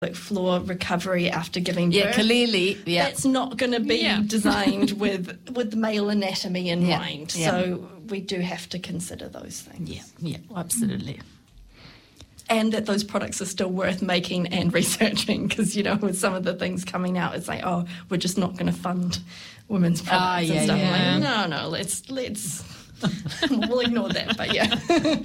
floor recovery after giving birth. Yeah, clearly. Yeah. That's not going to be designed with male anatomy in mind. Yeah. So we do have to consider those things. Yeah, absolutely. And that those products are still worth making and researching, because, with some of the things coming out, it's like, oh, we're just not going to fund women's products and stuff. Yeah. Like, no, let's we'll ignore that, but yeah.